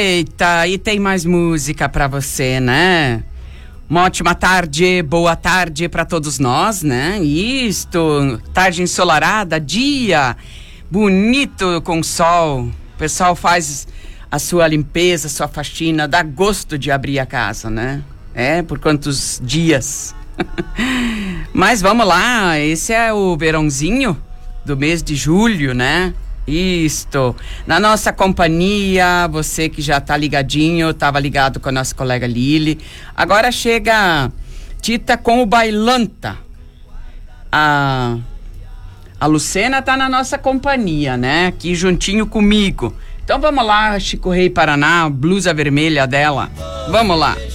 Eita, e tem mais música pra você, né? Uma ótima tarde, boa tarde pra todos nós, né? Isto, tarde ensolarada, dia bonito com sol. O pessoal faz a sua limpeza, a sua faxina, dá gosto de abrir a casa, né? Por quantos dias. Mas vamos lá, esse é o verãozinho do mês de julho, né? Isto, na nossa companhia, você que já tá ligadinho, tava ligado com a nossa colega Lili. Agora chega Tita com o Bailanta. A Lucena tá na nossa companhia, né? Aqui juntinho comigo. Então vamos lá, Chico Rei Paraná, blusa vermelha dela. Vamos lá.